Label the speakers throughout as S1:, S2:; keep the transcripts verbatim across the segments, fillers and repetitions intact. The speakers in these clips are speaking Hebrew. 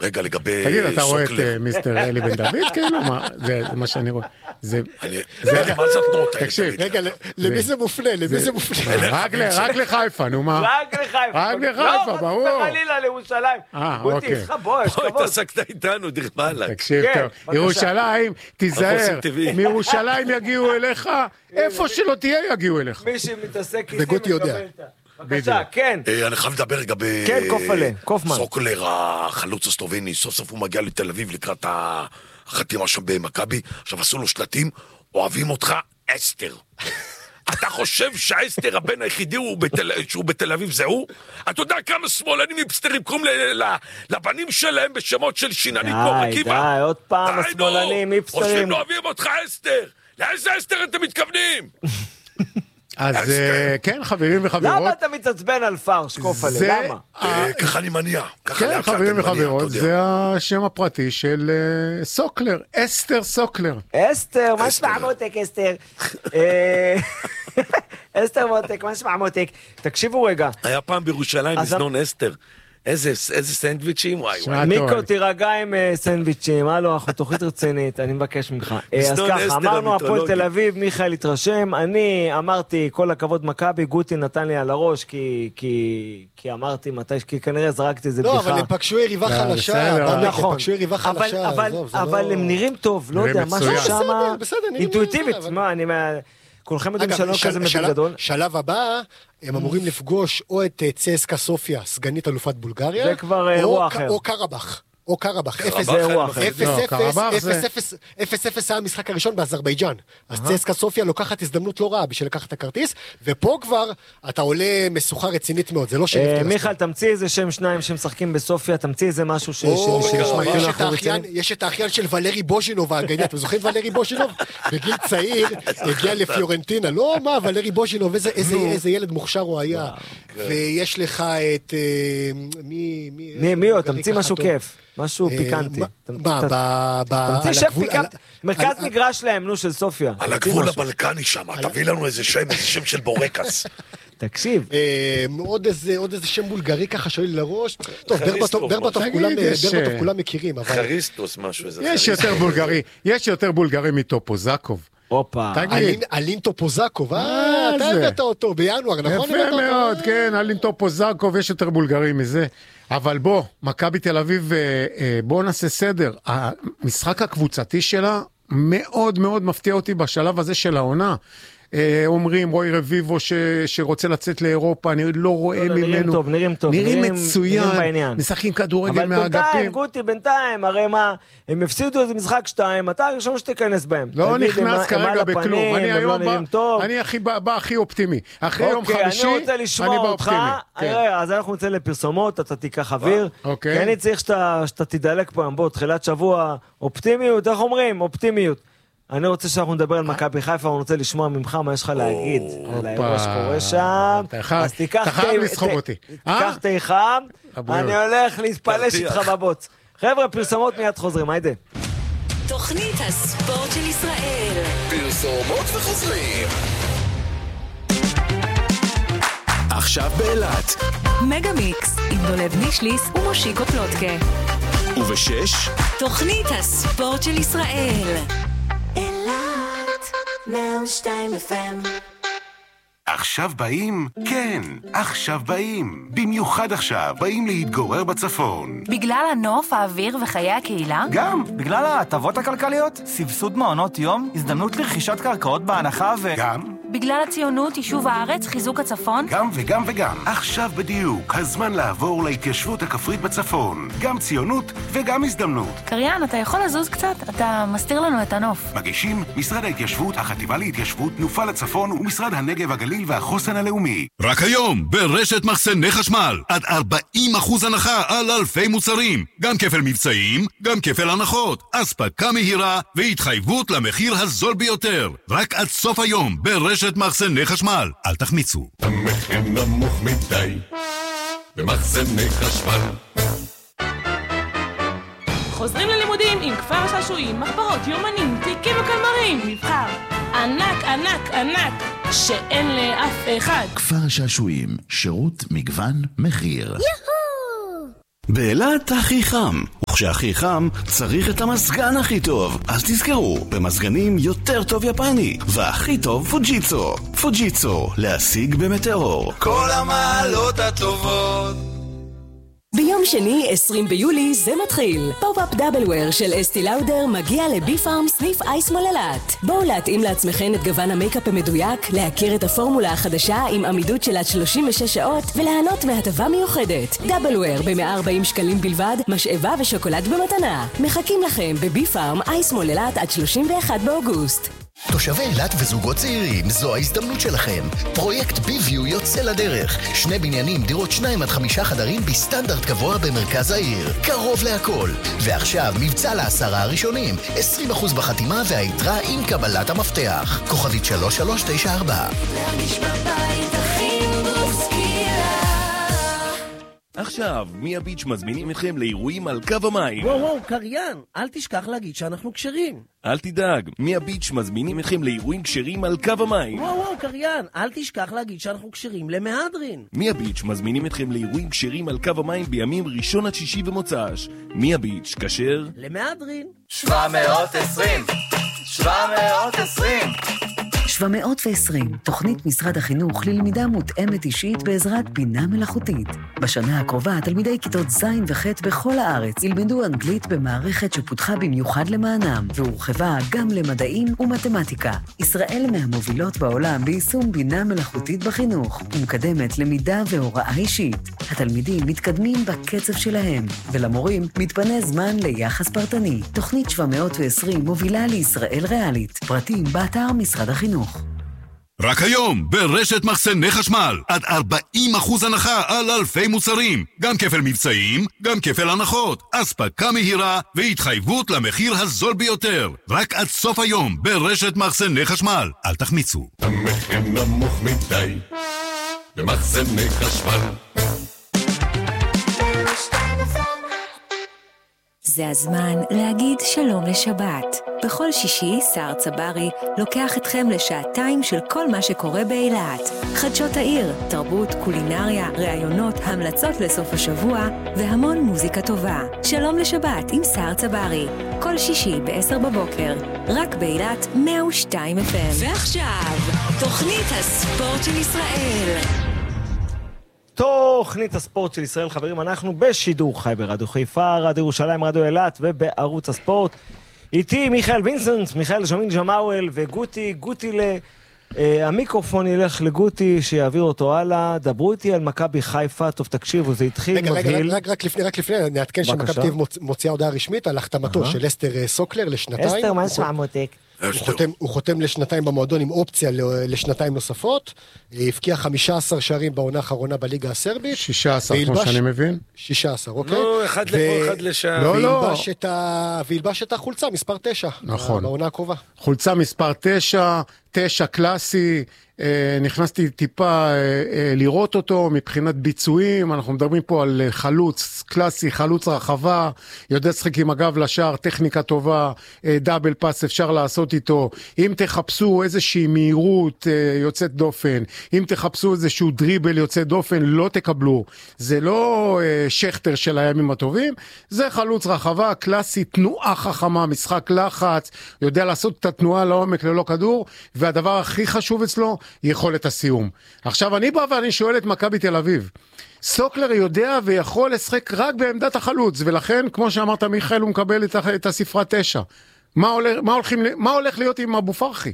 S1: רגע, לגבי...
S2: תגיד, אתה רואה את מיסטר אלי בן דוד? כאילו, מה? זה מה שאני רואה. זה...
S1: זה מה זה התנועות האלה?
S2: תקשיב.
S3: רגע, למי זה מופנה? למי זה מופנה?
S2: רק לחיפה, נו מה?
S4: רק לחיפה.
S2: רק לחיפה, ברור.
S4: לא, חלילה לירושלים.
S2: אה,
S4: גוטי,
S2: אוקיי.
S4: יש לך בוא, יש
S1: בוא,
S4: כבוד.
S1: התעסקת איתנו, דרמה עליי.
S2: תקשיב טוב. ירושלים, תיזהר. מירושלים יגיעו אליך, איפה שלא תהיה יגיעו אליך.
S4: מי שמתעסק איתי
S3: וגוטי יודע.
S4: מקבל את ה... בבקשה, כן.
S1: אני חייב לדבר לגבי...
S4: כן, קופלה, קופמן.
S1: סוקלר, החלוץ הסלובני, סוף סוף הוא מגיע לתל אביב לקראת החתימה שם במכבי. עכשיו עשו לו שלטים, אוהבים אותך, אסתר. אתה חושב שהאסתר הבן היחידי שהוא בתל אביב זה הוא? אתה יודע כמה שמאלנים היפסטרים קוראים לבנים שלהם בשמות של שיננים כמו מקיבה?
S4: די, די, עוד פעם השמאלנים היפסטרים.
S1: חושבים לא אוהבים אותך אסתר. לאיזה אסתר אתם מתכוונים?
S2: אז כן, חברים וחברות.
S4: למה אתה מתעצבן על פרש, קופלה? למה?
S1: ככה אני מניע.
S2: כן, חברים וחברות, זה השם הפרטי של סוקלר, אסתר סוקלר.
S4: אסתר, מה שמע מותק, אסתר? אסתר מותק, מה שמע מותק? תקשיבו רגע.
S1: היה פעם בירושלים מזנון אסתר. איזה סנדוויצ'ים, וואי וואי.
S4: מיקו, תירגע עם סנדוויצ'ים, הלו, אנחנו תוכנית רצינית, אני מבקש ממך. אז ככה, אמרנו הפועל תל אביב, מיכאל התרשם, אני אמרתי, כל הכבוד מכבי, גוטי נתן לי על הראש, כי אמרתי מתי, כי כנראה זרקתי איזה בדיחה.
S3: לא, אבל הם פגשו יריבה חלשה, הם פגשו יריבה חלשה.
S4: אבל הם נראים טוב, לא יודע, משהו שם, אינטואיטיבית, מה, אני... כולכם יודעים שלום כזה גדול.
S3: שלב הבא, הם אמורים לפגוש או את צסקה סופיה, סגנית אלופת בולגריה,
S4: זה כבר אירוע אחר.
S3: או קרבח. או קרבח.
S4: זה אירוע אחר.
S3: אפס אפס היה המשחק הראשון באזרבייג'אן. אז צסקה סופיה לוקחת הזדמנות לא רעה בשביל לקחת את הכרטיס, ופה כבר אתה עולה משוכה רצינית מאוד, זה לא שנפתי.
S4: מיכל, תמציא איזה שם שניים שמשחקים בסופיה, תמציא איזה משהו שנשמע כאילו אנחנו רצינים.
S3: יש את האחיין של ולרי בוז'ינוב האגדי, אתם זוכרים ולרי בוז'ינוב? בגיל צעיר הגיע לפיורנטינה, לא מה, ולרי בוז'ינוב, איזה ילד מוכשר הוא היה. ויש לך את...
S4: מי עוד? תמציא משהו כיף. משהו פיקנטי. תמציא שף פיקנטי. מרכז מגרש להם, נו, של סופיה.
S1: על הגבול הבלקני שם, תביא לנו איזה שם, איזה שם של בורקס.
S4: תקשיב.
S3: עוד איזה שם בולגרי ככה שואל לראש. טוב, ברבטוב כולם מכירים.
S1: חריסטוס משהו.
S2: יש יותר בולגרי, יש יותר בולגרי מטופוזקוב.
S4: אופה.
S3: אלין טופוזקוב, אה, אתה הבאת אותו בינואר, נכון?
S2: יפה מאוד, כן, אלין טופוזקוב, יש יותר בולגרי מזה. אבל בוא, מכבי תל אביב, בוא נעשה סדר. המשחק הקבוצתי שלה מאוד מאוד מפתיע אותי בשלב הזה של העונה. אומרים רוי רביבו שרוצה לצאת לאירופה, אני לא רואה ממנו.
S4: נראים טוב, נראים טוב.
S2: נראים מצוין, משחקים כדורגל מהאגפים.
S4: אבל בינתיים, גוטי, בינתיים, הרי מה, הם הפסידו איזה משחק שתיים, אתה הראשון שתיכנס בהם.
S2: לא נכנס כרגע בכלום, אני בא הכי אופטימי. אחרי יום חמישי,
S4: אני רוצה לשמוע אותך, אז אנחנו נצא לפרסומות, אתה תיקח אוויר, כי אני צריך שאתה תדלק פה, בוא, תחילת שבוע, אופטימיות, איך אומרים? אופטימיות. אני רוצה שאנחנו נדבר על מכבי חיפה, אני רוצה לשמוע ממך מה יש לך להגיד על האירוע שקורה שם. אז תיקח תה חם, אני הולך להתפלש איתך בבוץ. חבר'ה, פרסומות מיד חוזרים, היידה.
S5: תוכנית הספורט של ישראל.
S6: פרסומות וחוזרים.
S7: עכשיו באילת.
S5: מגה מיקס עם דולב נישליס ומושיקו פלוטקה.
S7: ובשש.
S5: תוכנית הספורט של ישראל.
S6: מאה ושתיים אף אם. עכשיו באים? כן, עכשיו באים. במיוחד עכשיו באים להתגורר בצפון.
S8: בגלל הנוף, האוויר וחיי הקהילה?
S9: גם, בגלל ההטבות הכלכליות, סבסוד מעונות יום, הזדמנות לרכישת קרקעות בהנחה ו...
S6: גם.
S8: בגלל הציונות, יישוב הארץ, חיזוק הצפון?
S6: גם וגם וגם. עכשיו בדיוק, הזמן לעבור להתיישבות הכפרית בצפון. גם ציונות וגם הזדמנות.
S8: קריין, אתה יכול לזוז קצת? אתה מסתיר לנו את הנוף.
S6: מגישים משרד ההתיישבות, החטיבה להתיישבות, תנופה לצפון ומשרד הנגב הגליל והחוסן הלאומי.
S10: רק היום, ברשת מחסני חשמל, עד ארבעים אחוז הנחה על אלפי מוצרים. גם כפל מבצעים, גם כפל הנחות. אספקה מהירה והתחייבות למחיר הזול ביותר. רק עד סוף היום, ברשת מחסני חשמל. אל תחמיצו.
S11: המחיר נמוך מדי במחסני חשמל.
S12: חוזרים ללימודים עם כפר השעשועים, מחברות, יומנים, תיקים וקלמרים. מבחר ענק, ענק, ענק, שאין לאף אחד.
S13: כפר השעשועים, שירות, מגוון, מחיר.
S14: יהו!
S7: באילת הכי חם, וכשהכי חם צריך את המזגן הכי טוב. אז תזכרו, במזגנים יותר טוב יפני, והכי טוב פוג'יצו. פוג'יצו, להשיג במטאור.
S13: כל המעלות הטובות.
S14: ביום שני, עשרים ביולי, זה מתחיל. פופ-אפ דאבלוור של אסתי לאודר מגיע לבי פארם סניף אייסמול אילת. בואו להתאים לעצמכם את גוון המקאפ המדויק, להכיר את הפורמולה החדשה עם עמידות של עד שלושים ושש שעות, וליהנות מהטבה מיוחדת. דאבלוור ב-מאה וארבעים שקלים בלבד, משאבה ושוקולד במתנה. מחכים לכם בבי פארם אייסמול אילת עד שלושים ואחד באוגוסט.
S15: תושבי אילת וזוגות צעירים, זו ההזדמנות שלכם. פרויקט ביוויו יוצא לדרך. שני בניינים, דירות שניים עד חמישה חדרים בסטנדרט גבוה במרכז העיר. קרוב להכל. ועכשיו מבצע לעשרה הראשונים. עשרים אחוז בחתימה והיתרה עם קבלת המפתח. כוכבית שלוש שלוש תשע ארבע.
S13: להרגיש בבית הכי מוסקילה.
S16: עכשיו, מי הביץ' מזמינים אתכם לאירועים על קו המים.
S17: וואו וואו, קריין, אל תשכח להגיד שאנחנו קשרים.
S16: אל תדאג, מי הביץ' מזמינים אתכם לאירועים קשרים על קו המים.
S17: וואו וואו, קריין, אל תשכח להגיד שאנחנו קשרים למהדרין.
S16: מי הביץ' מזמינים אתכם לאירועים קשרים על קו המים בימים ראשון עד שישי ומוצ"ש. מי הביץ' כשר?
S17: למהדרין.
S13: שבע מאות ועשרים שבע מאות ועשרים
S18: שבע מאות ועשרים, תוכנית משרד החינוך ללמידה מותאמת אישית בעזרת בינה מלאכותית. בשנה הקרובה, תלמידי כיתות ז' וח' בכל הארץ ילמדו אנגלית במערכת שפותחה במיוחד למענם, והורחבה גם למדעים ומתמטיקה. ישראל מהמובילות בעולם ביישום בינה מלאכותית בחינוך, ומקדמת למידה והוראה אישית. התלמידים מתקדמים בקצב שלהם, ולמורים מתפנה זמן ליחס פרטני. תוכנית שבע מאות ועשרים מובילה לישראל ריאלית. פרטים באתר משרד החינוך.
S10: רק היום, ברשת מחסני חשמל, עד ארבעים אחוז הנחה על אלפי מוצרים. גם כפל מבצעים, גם כפל הנחות, אספקה מהירה והתחייבות למחיר הזול ביותר. רק עד סוף היום, ברשת מחסני חשמל. אל תחמיצו.
S11: המחיר נמוך מדי, במחסני חשמל.
S5: זה הזמן להגיד שלום לשבת. בכל שישי, סער צברי לוקח אתכם לשעתיים של כל מה שקורה באילת. חדשות העיר, תרבות, קולינריה, ראיונות, המלצות לסוף השבוע והמון מוזיקה טובה. שלום לשבת עם סער צברי. כל שישי ב-עשר בבוקר, רק באילת מאה ושתיים אף אם.
S14: ועכשיו, תוכנית הספורט של ישראל.
S4: תוכנית הספורט של ישראל, חברים, אנחנו בשידור חי ברדיו חיפה, רדיו ירושלים, רדיו אילת ובערוץ הספורט. איתי מיכאל וינסנט, מיכאל ז'מין ג'מאוול וגוטי, גוטי ל... המיקרופון ילך לגוטי שיעביר אותו הלאה. דברו איתי על מכבי חיפה. טוב, תקשיבו, זה התחיל
S3: רגע,
S4: מבהיל.
S3: רגע, רק לפני, רק לפני, נעדכן שמכבי תל אביב מוציאה הודעה רשמית על החתמתו של אסתר סוקלר לשנתיים.
S4: אסתר, מה נשמע מותק?
S3: הוא חותם, הוא חותם לשנתיים במועדון עם אופציה לשנתיים נוספות. הפקיע חמישה עשר שערים בעונה האחרונה בליגה הסרבית.
S2: שישה עשר, כמו שאני מבין.
S3: שישה עשר, אוקיי.
S1: לא, אחד לפה, אחד לשעה.
S2: לא, לא.
S3: וילבש את החולצה, מספר תשע.
S2: נכון.
S3: בעונה הקרובה.
S2: חולצה מספר תשע, תשע קלאסי. נכנסתי טיפה לראות אותו מבחינת ביצועים. אנחנו מדברים פה על חלוץ קלאסי, חלוץ רחבה, יודע לשחק עם הגב לשער, טכניקה טובה, דאבל פאס אפשר לעשות איתו. אם תחפשו איזושהי מהירות יוצאת דופן, אם תחפשו איזשהו דריבל יוצאת דופן, לא תקבלו. זה לא שכתר של הימים הטובים, זה חלוץ רחבה, קלאסי, תנועה חכמה, משחק לחץ, יודע לעשות את התנועה לעומק ללא כדור, והדבר הכי חשוב אצלו, יכולת הסיום. עכשיו אני בא ואני שואל את מכבי תל אביב, סוקלר יודע ויכול לשחק רק בעמדת החלוץ, ולכן כמו שאמרת מיכאל הוא מקבל את, את הספרה תשע. מה הולך, מה הולכים, מה הולך להיות עם אבו פרחי?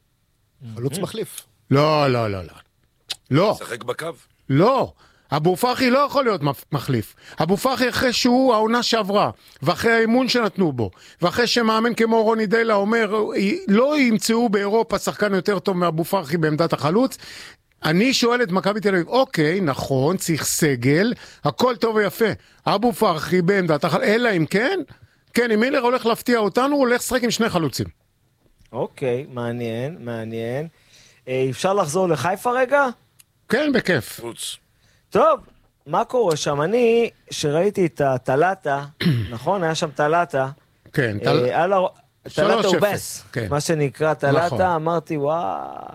S3: חלוץ מחליף.
S2: לא, לא, לא, לא. לא.
S1: שחק בקו?
S2: לא. אבו פרחי לא יכול להיות מחליף. אבו פרחי אחרי שהוא העונה שעברה, ואחרי האימון שנתנו בו, ואחרי שמאמן כמו רוני דיילה אומר, לא ימצאו באירופה שחקן יותר טוב מאבו פרחי בעמדת החלוץ. אני שואל את מכבי תל אביב, אוקיי, נכון, צריך סגל, הכל טוב ויפה. אבו פרחי בעמדת החלוץ, אלא אם כן, כן, אם מילר הולך להפתיע אותנו, הוא הולך לשחק עם שני חלוצים.
S4: אוקיי, מעניין, מעניין. אפשר לחזור לחיפה רגע?
S2: כן, בכיף.
S1: חוץ.
S4: טוב, מה קורה שם? אני, שראיתי את הטלטה, נכון? היה שם טלטה.
S2: כן,
S4: טלטה אובס, מה שנקרא טלטה, אמרתי, וואי,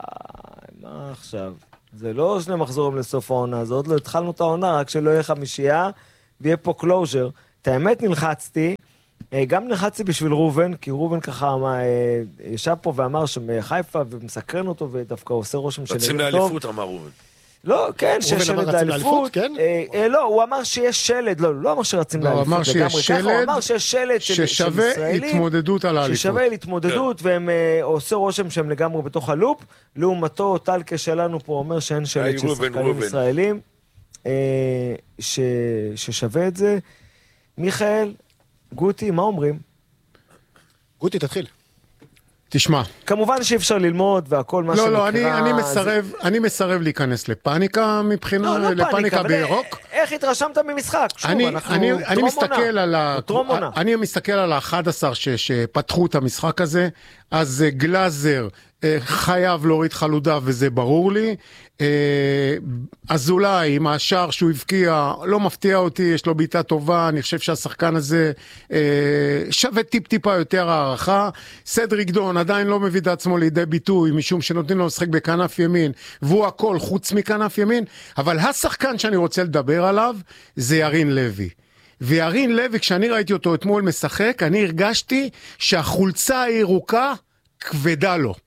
S4: מה עכשיו? זה לא שני מחזורים לסוף העונה, זה עוד לא התחלנו את העונה, רק שלא יהיה חמישייה, ויהיה פה קלוז'ר. את האמת נלחצתי, גם נלחצתי בשביל רובן, כי רובן ככה ישב פה ואמר שמחיפה ומסקרן אותו, ודווקא עושה רושם של
S1: רצים לאליפות, אמר רובן.
S4: לא, כן, שיש שלד לאליפות.
S3: כן?
S4: לא, הוא אמר שיש שלד, לא, לא אמר שרצים לאליפות.
S2: הוא אמר שיש שלד,
S4: הוא אמר שיש שלד
S2: ששווה התמודדות על האליפות.
S4: ששווה להתמודדות, והם עושה רושם שהם לגמרי בתוך הלופ. לעומתו, טלקה שלנו פה אומר שאין שלד של שחקנים ישראלים, ששווה את זה. מיכאל, גוטי, מה אומרים?
S3: גוטי, תתחיל.
S2: תשמע.
S4: כמובן שאי אפשר ללמוד והכל מה שנקרא...
S2: לא, לא, אני, אני מסרב, אני מסרב להיכנס לפאניקה מבחינה,
S4: לא, לא
S2: לפאניקה בירוק.
S4: איך התרשמת ממשחק? שוב,
S2: אני,
S4: אנחנו
S2: אני, אני מסתכל על ה...
S4: טרום עונה.
S2: אני מסתכל על ה-אחד עשר ש, שפתחו את המשחק הזה, אז גלאזר חייב להוריד חלודה וזה ברור לי. אזולאי עם השער שהוא הבקיע לא מפתיע אותי, יש לו בעיטה טובה, אני חושב שהשחקן הזה שווה טיפ טיפה יותר הערכה. סדריק דון עדיין לא מביא את עצמו לידי ביטוי משום שנותנים לו לשחק בכנף ימין והוא הכל חוץ מכנף ימין, אבל השחקן שאני רוצה לדבר עליו זה ירין לוי. וירין לוי, כשאני ראיתי אותו אתמול משחק, אני הרגשתי שהחולצה הירוקה כבדה לו.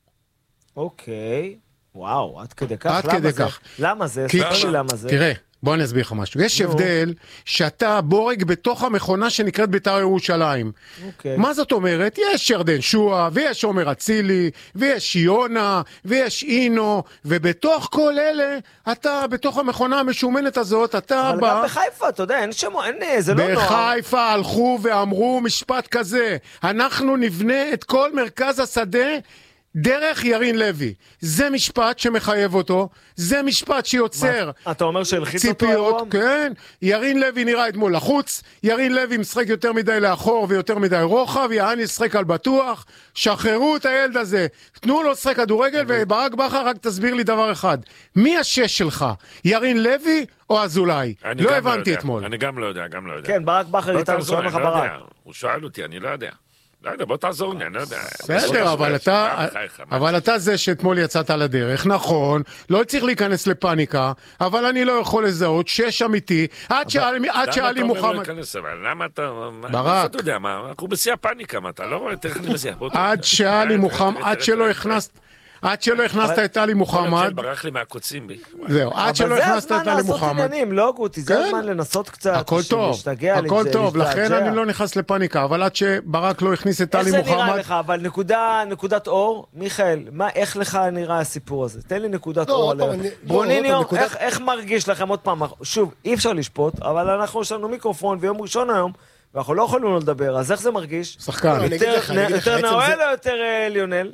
S4: אוקיי, וואו, עד כדי כך?
S2: עד כדי כך.
S4: למה זה? למה זה?
S2: תראה, בוא אני אסביר לך משהו. יש הבדל שאתה בורג בתוך המכונה שנקראת בית"ר ירושלים. מה זאת אומרת? יש ירדן שועה, ויש עומר אצילי, ויש יונה, ויש אינו, ובתוך כל אלה, אתה בתוך המכונה המשומנת הזאת, אתה
S4: אבל
S2: בא...
S4: גם בחיפה, אתה יודע, אין שמו, אין, זה לא נוער.
S2: בחיפה הלכו ואמרו משפט כזה, אנחנו נבנה את כל מרכז השדה, דרך ירין לוי. זה משפט שמחייב אותו, זה משפט שיוצר
S4: מה, אתה אומר שהלחיץ אותו אירוע?
S2: כן, ירין לוי נראה אתמול לחוץ, ירין לוי משחק יותר מדי לאחור ויותר מדי רוחב, יעני שחק על בטוח, שחררו את הילד הזה, תנו לו שחק כדורגל, וברק בכר רק תסביר לי דבר אחד, מי השש שלך? ירין לוי או אזולאי? לא הבנתי אתמול.
S1: אני גם לא יודע, גם לא יודע.
S4: כן, ברק בכר איתנו שואל לך ברק.
S1: הוא שואל אותי, אני לא יודע. לא יודע, בוא תעזור לי, אני לא יודע.
S2: בסדר, אבל אתה, אבל אתה זה שאתמול יצאת על הדרך, נכון, לא צריך להיכנס לפאניקה, אבל אני לא יכול לזהות שש אמיתי, עד שעלי מוחמד...
S1: למה אתה...
S2: ברק.
S1: אתה יודע מה, אנחנו בשיא הפאניקה, מה אתה לא רואה, תכף אני מזיע.
S2: עד שעלי מוחמד, עד שלא הכנסת... עד שלא הכנסת את עלי מוחמד.
S1: ברח לי מהקוצים בי.
S2: זהו, עד שלא הכנסת את עלי מוחמד.
S4: אבל זה הזמן לעשות עניינים, לא גותי, זה הזמן לנסות קצת.
S2: הכל טוב, הכל טוב, לכן אני לא נכנס לפאניקה, אבל עד שברק לא הכניס את עלי מוחמד.
S4: איך זה נראה לך, אבל נקודת אור, מיכאל, איך לך נראה הסיפור הזה? תן לי נקודת אור עליך. ברוניניו, איך מרגיש לכם עוד פעם? שוב, אי אפשר לשפוט, אבל אנחנו יש לנו מיקרופון ויום ראשון היום, ואנחנו לא יכולים לדבר, אז איך זה מרגיש?
S2: שחקן.
S4: יותר נאואל או יותר ליונל?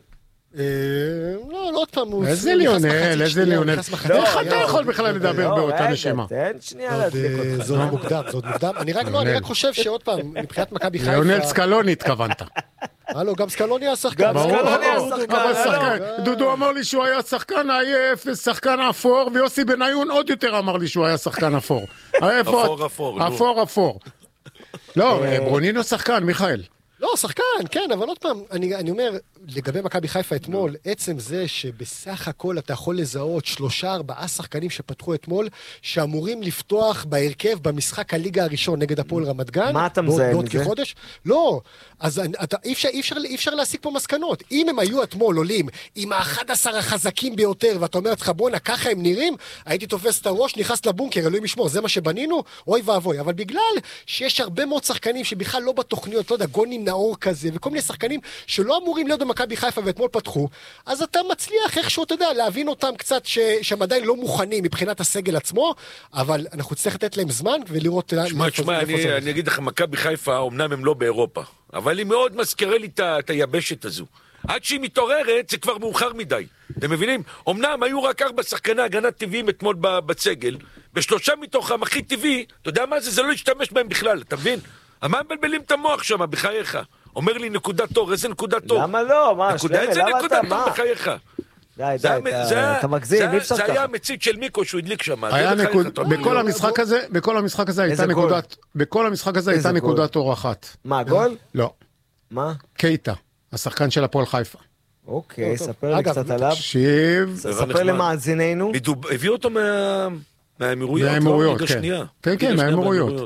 S3: לא, לא עוד פעם.
S2: איזה ליונל, איזה ליונל. איך אתה יכול בכלל לדבר באותה נשימה?
S4: תן שנייה להדליק אותך.
S3: זה עוד מוקדם, זה עוד מוקדם. אני רק חושב שעוד פעם, מבחינת מכבי חיפה...
S2: ליונל סקלוני התכוונת.
S3: הלו, גם סקלוני היה שחקן.
S4: גם סקלוני היה שחקן.
S2: דודו אמר לי שהוא היה שחקן עייף, שחקן אפור, ויוסי בניון עוד יותר אמר לי שהוא היה שחקן אפור.
S1: אפור, אפור.
S2: אפור, אפור. לא, ברוניניו שחקן, מיכאל.
S3: לא, שחקן, כן, אבל עוד פעם, אני, אני אומר, לגבי מכבי חיפה אתמול, עצם זה שבסך הכל אתה יכול לזהות שלושה, ארבעה שחקנים שפתחו אתמול, שאמורים לפתוח בהרכב במשחק הליגה הראשון נגד הפועל רמת גן.
S4: מה אתה מזהה מזה?
S3: כחודש. לא, אז אתה, אי אפשר, אי אפשר, אי אפשר להסיק פה מסקנות. אם הם היו אתמול עולים עם ה-אחד עשר החזקים ביותר, ואתה אומר לך, בונה, ככה הם נראים, הייתי תופס את הראש, נכנס לבונקר, אלוהים ישמור, זה מה שבנינו, אוי ואבוי. אבל בגלל שיש הרבה מאוד שחקנים שבכלל לא בתוכניות, לא יודע, גונים נאור כזה, וכל מיני שחקנים שלא אמורים להיות במכבי חיפה ואתמול פתחו, אז אתה מצליח איכשהו, אתה יודע, להבין אותם קצת ש... שהם עדיין לא מוכנים מבחינת הסגל עצמו, אבל אנחנו צריכים לתת להם זמן ולראות...
S1: שמה, שמה, אני, אני אגיד לך, מכבי חיפה, אמנם הם לא באירופה, אבל היא מאוד מזכירה לי את היבשת הזו. עד שהיא מתעוררת, זה כבר מאוחר מדי. אתם מבינים? אמנם היו רק ארבע שחקני הגנת טבעיים אתמול בסגל, בשלושה מתוכם הכי טבעי, אתה יודע מה זה? זה לא להשתמש בהם בכלל, אתה מבין? מה הם בלבלים את המוח שם, בחייך? אומר לי נקודת אור, איזה נקודת אור?
S4: למה לא? מה,
S1: שלמה, למה אתה? מה? איזה נקודת אור בחייך?
S4: די, די, אתה מגזים, אי אפשר ככה.
S1: זה היה המצית של מיקו שהוא הדליק שם.
S2: בכל המשחק הזה, בכל המשחק הזה הייתה נקודת, בכל המשחק הזה הייתה נקודת אור אחת.
S4: מה, גול?
S2: לא.
S4: מה?
S2: קייטה, השחקן של הפועל חיפה.
S4: אוקיי, ספר לי קצת עליו.
S2: תקשיב.
S4: ספר למאזיננו.
S1: הביאו אותו מהאמירויות.
S2: מהאמירויות, כן. כן, כן, מהאמירויות.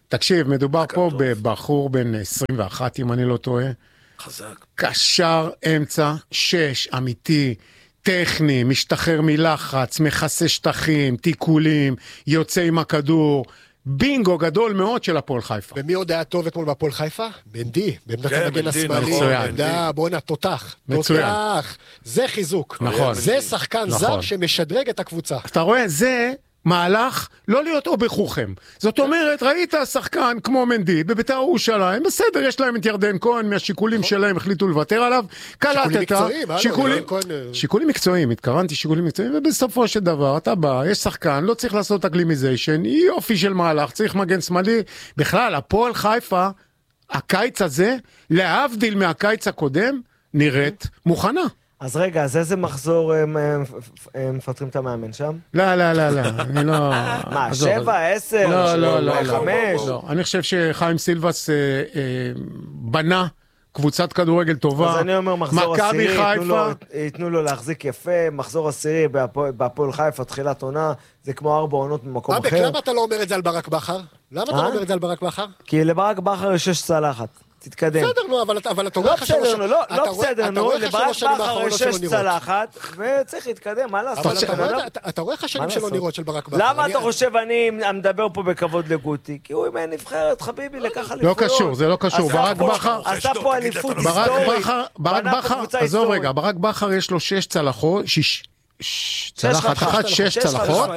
S2: תקשיב, מדובר פה בבחור בן עשרים ואחת, אם אני לא טועה.
S1: חזק.
S2: קשר אמצע, שש, אמיתי, טכני, משתחרר מלחץ, מכסה שטחים, תיקולים, יוצא עם הכדור, בינגו גדול מאוד של הפועל חיפה.
S3: ומי עוד היה טוב אתמול בהפועל חיפה? בנדי, בעמדת המגן השמאלי.
S2: מצוין.
S3: בואנה, תותח.
S2: מצוין.
S3: תותח. זה חיזוק.
S2: נכון.
S3: זה שחקן זר שמשדרג את הקבוצה.
S2: אתה רואה, זה מהלך לא להיות או בחוכם. זאת אומרת, ראית שחקן כמו מנדי בבית"ר ירושלים, בסדר, יש להם את ירדן כהן, מהשיקולים שלהם החליטו לוותר עליו, קלטת, שיקולים מקצועיים, התכוונתי שיקולים מקצועיים, ובסופו של דבר, אתה בא, יש שחקן, לא צריך לעשות אקלימיזיישן, יופי של מהלך, צריך מגן שמאלי, בכלל, הפועל חיפה, הקיץ הזה, להבדיל מהקיץ הקודם, נראית מוכנה.
S4: אז רגע, אז איזה מחזור הם מפטרים את המאמן שם?
S2: לא, לא, לא, לא, אני לא...
S4: מה, שבע, עשר,
S2: לא, לא, לא,
S4: חמש?
S2: לא, אני חושב שחיים סילבס בנה קבוצת כדורגל טובה.
S4: אז אני אומר, מחזור עשירי, ייתנו לו להחזיק יפה, מחזור עשירי בהפועל חיפה, תחילת עונה, זה כמו ארבע עונות במקום אחר.
S3: אבק, למה אתה לא אומר את זה על ברק בכר? למה אתה לא אומר את זה על ברק בכר?
S4: כי לברק בכר יש שש צלחת. תתקדם.
S3: בסדר, נו, אבל אתה רואה לך שלוש...
S4: לא בסדר, נו, לברק בכר יש שש צלחת, וצריך להתקדם, מה לעשות?
S3: אתה רואה לך שנים שלא נראות של ברק בכר.
S4: למה אתה חושב אני מדבר פה בכבוד לגוטי? כי הוא עם נבחרת, חביבי, לקח אליפויות.
S2: לא קשור, זה לא קשור. ברק בכר...
S4: עשה פה אליפות היסטורית.
S2: ברק בכר, עזוב רגע, ברק בכר יש לו שש צלחות, צלחת אחת, שש צלחות,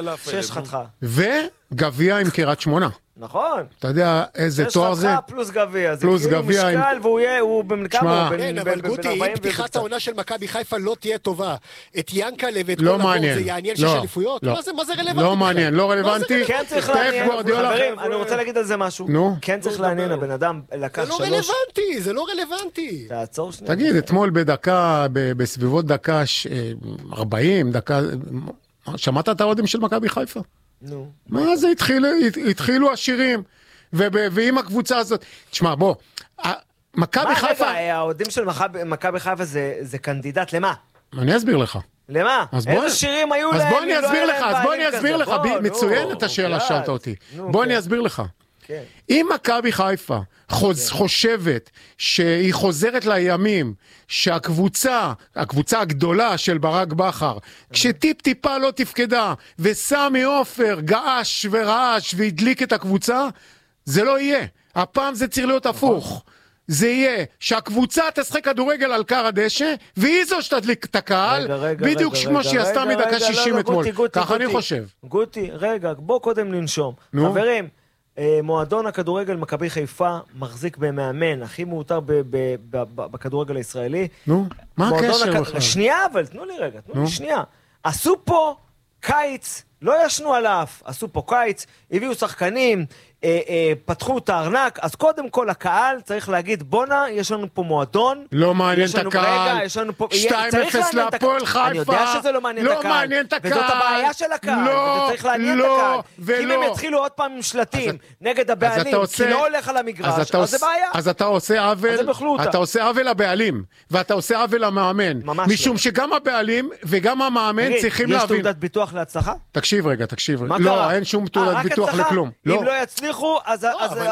S2: וגביע עם קריית שמונה.
S4: נכון.
S2: אתה יודע איזה תואר זה?
S4: יש חתך פלוס גביע.
S2: פלוס גביע.
S4: משקל והוא יהיה, הוא במקמה.
S3: כן, אבל גוטי, אם פתיחת העונה של מכבי חיפה לא תהיה טובה, את ינקלה ואת כל הבור זה יעניין שש אליפויות? מה זה רלוונטי?
S2: לא מעניין, לא רלוונטי.
S4: כן צריך לעניין. חברים, אני רוצה להגיד על זה משהו.
S2: נו.
S4: כן צריך לעניין, הבן אדם לקח שלוש...
S3: זה לא רלוונטי, זה לא רלוונטי.
S4: תעצור שנייה.
S2: תגיד, אתמול בדקה, בסביבות דקה ארבעים, דקה... שמעת את האוהדים של מכבי חיפה?
S4: נו.
S2: מה זה התחילו, התחילו השירים, ועם הקבוצה הזאת, תשמע, בוא, מכבי חיפה...
S4: מה רגע, האוהדים של מכבי חיפה זה קנדידט, למה?
S2: אני אסביר לך.
S4: למה? איזה שירים היו להם?
S2: אז בוא אני אסביר לך, אז בוא אני אסביר לך, מצוין את השאלה שאלת אותי. בוא אני אסביר לך. אם מכבי חיפה חושבת שהיא חוזרת לימים שהקבוצה, הקבוצה הגדולה של ברק בכר, כשטיפ טיפה לא תפקדה וסמי עופר געש ורעש והדליק את הקבוצה, זה לא יהיה. הפעם זה צריך להיות הפוך. זה יהיה שהקבוצה תשחק כדורגל על קר הדשא, והיא זו שתדליק את הקהל, בדיוק כמו שהיא עשתה מדקה שישים אתמול. ככה אני חושב.
S4: גוטי, רגע, בוא קודם לנשום. חברים, מועדון הכדורגל מכבי חיפה מחזיק במאמן הכי מאותר בכדורגל הישראלי.
S2: נו, מה הקשר בכלל?
S4: שנייה, אבל תנו לי רגע, תנו לי שנייה. עשו פה קיץ, לא ישנו על האף, עשו פה קיץ, הביאו שחקנים, אה, אה, פתחו את הארנק, אז קודם כל הקהל צריך להגיד, בונה, יש לנו פה מועדון.
S2: לא מעניין את הקהל.
S4: רגע, יש לנו פה...
S2: שתיים אפס להפועל חיפה.
S4: אני יודע שזה לא מעניין את הקהל.
S2: לא מעניין את הקהל.
S4: וזאת הבעיה של הקהל.
S2: לא,
S4: וזה צריך לעניין
S2: לא,
S4: את הקהל.
S2: ולא.
S4: כי אם הם יתחילו עוד פעם עם שלטים נגד הבעלים, כי לא הולך על המגרש, אז זה בעיה.
S2: אז אתה עושה עוול, אתה עושה עוול לבעלים, ואתה עושה עוול למאמן. משום שגם הבעלים וגם המאמן צריכים להבין.
S4: יש תעודת ביטוח להצלחה?
S2: תקשיב רגע, תקשיב. לא, אין שום תעודת ביטוח לכלום.
S4: אם לא יצליחו, אז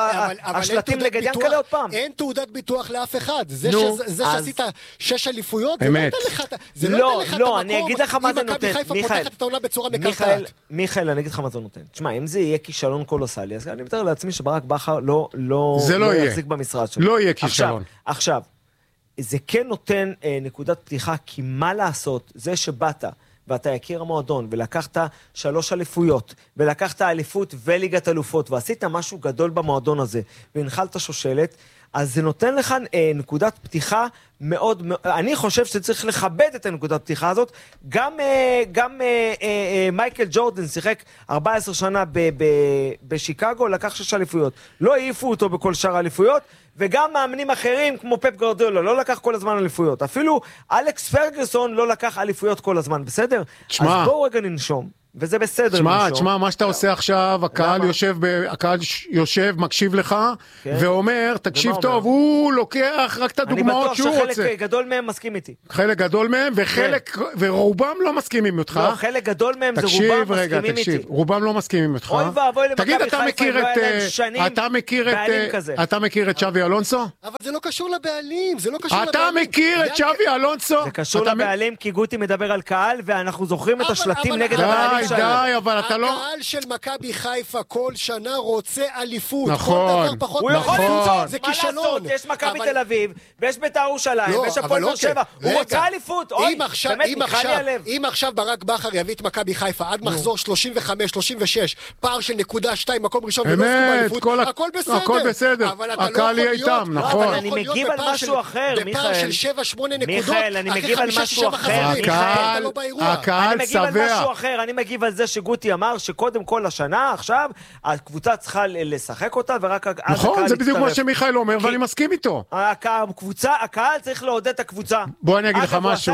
S4: השלטים לגד ינקלה עוד פעם.
S3: אין תעודת ביטוח לאף אחד. זה שעשית שש אליפויות, זה לא נותן לך את המקום.
S4: לא, אני אגיד לך מה זה נותן.
S3: פותחת את העונה בצורה מקרטעת.
S4: מיכאל, אני אגיד לך מה זה נותן. תשמע, אם זה יהיה כישלון קולוסלי, אז אני מתאר לעצמי שברק בכר לא יחזיק במשרד שלו.
S2: לא יהיה כישלון.
S4: עכשיו, זה כן נותן נקודת פתיחה, כי מה לעשות, זה שבאת ואתה יכיר המועדון, ולקחת שלוש אליפויות, ולקחת אליפות וליגת אלופות, ועשית משהו גדול במועדון הזה, והנחלת שושלת, אז זה נותן לך אה, נקודת פתיחה מאוד, מאוד, אני חושב שצריך לכבד את הנקודת פתיחה הזאת, גם, אה, גם אה, אה, מייקל ג'ורדן שיחק ארבע עשרה שנה ב, ב, בשיקגו, לקח שש אליפויות, לא העיפו אותו בכל שאר האליפויות, וגם מאמנים אחרים כמו פפ גוארדיולה לא לקח כל הזמן אליפויות, אפילו אלכס פרגוסון לא לקח אליפויות כל הזמן, בסדר?
S2: תשמע,
S4: אז בואו רגע ננשום. וזה בסדר.
S2: תשמע, תשמע, מה שאתה עושה עכשיו, הקהל יושב, הקהל יושב, מקשיב לך, ואומר, תקשיב טוב, הוא לוקח רק את הדוגמאות שהוא רוצה.
S4: אני בטוח שחלק גדול מהם מסכים איתי.
S2: חלק גדול מהם, וחלק, ורובם לא מסכימים איתך.
S4: לא, חלק גדול מהם זה רובם מסכימים איתי.
S2: תקשיב, רובם לא מסכימים איתך.
S4: אוי ואבוי
S2: תגיד, אתה מכיר את, אתה מכיר את, אתה מכיר את שווי אלונסו?
S3: אבל זה לא קשור לבעלים, זה לא קשור
S2: לבעלים. אתה מכיר את שווי אלונסו?
S4: זה קשור לבעלים, כי גוטי מדבר על קהל, ואנחנו זוכרים את השלטים נגד הבעלים שלנו.
S2: די, אבל אתה לא...
S3: הקהל של מכבי חיפה כל שנה רוצה אליפות.
S2: נכון.
S4: הוא יכול למצוא, זה כישלון. יש מכבי תל אביב, ויש בית"ר ירושלים, ויש הפועל באר שבע. הוא רוצה אליפות. אוי, באמת, נקרא לי הלב.
S3: אם עכשיו ברק בכר יביא את מכבי חיפה עד מחזור שלושים וחמש שלושים ושש, פער של נקודה שתיים, מקום ראשון ולא סכום אליפות, הכל בסדר.
S2: הכל בסדר. הקהל יהיה איתם, נכון.
S4: אבל אני מגיב על משהו אחר, מיכאל.
S3: בפער של שבע שמונה נקודות,
S4: מיכאל, אני מגיב על משהו אחר.
S2: הקהל שבע.
S4: אני מגיב על זה שגוטי אמר שקודם כל השנה, עכשיו, הקבוצה צריכה לשחק אותה, ורק אז הקהל יצטרף.
S2: נכון, זה בדיוק מה שמיכאל אומר, ואני מסכים איתו.
S4: הקבוצה, הקהל צריך לעודד את הקבוצה.
S2: בוא אני אגיד לך משהו.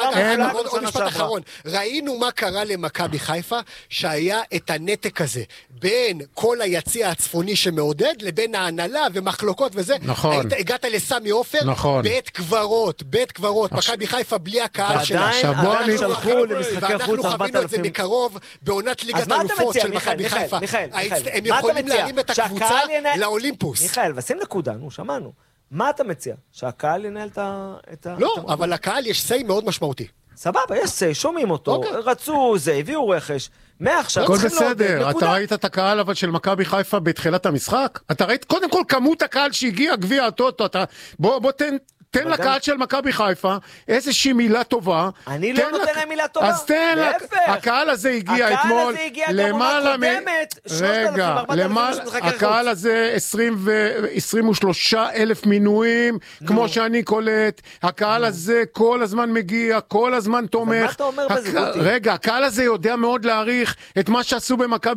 S3: עוד משפט אחרון. ראינו מה קרה למכבי חיפה, שהיה את הנתק הזה, בין כל היציע הצפוני שמעודד, לבין ההנהלה ומחלוקות וזה.
S2: נכון.
S3: הגעת לסמי עופר,
S2: נכון.
S3: בית קברות, בית קברות, מכבי חיפה בלי הקהל שלה.
S4: עדיין שלחו למשחקי חוץ
S3: ארבעת אלפים. מקרוב בעונת ליגת אלופות של מכבי חיפה. הם יכולים להרים את הקבוצה לאולימפוס.
S4: מיכאל, ושים נקודה, נו, שמענו. מה אתה מציע? שהקהל ינהל את ה...
S3: לא, אבל לקהל יש סי מאוד משמעותי.
S4: סבבה, יש סי, שומעים אותו, רצו זה, הביאו רכש. מעכשיו,
S2: הכל בסדר, אתה ראית את הקהל אבל של מכבי חיפה בתחילת המשחק? אתה ראית קודם כל כמות הקהל שהגיע גביע הטוטו, בוא תן... תן לקהל של מכבי חיפה איזושהי מילה טובה.
S4: אני לא נותן להם מילה טובה.
S2: אז תן, הקהל הזה הגיע אתמול למעלה מ... רגע, הקהל הזה עשרים ושלושה אלף מינויים, כמו שאני קולט. הקהל הזה כל הזמן מגיע, כל הזמן תומך.
S4: מה אתה אומר בזה, גוטי?
S2: רגע, הקהל הזה יודע מאוד להעריך את מה שעשו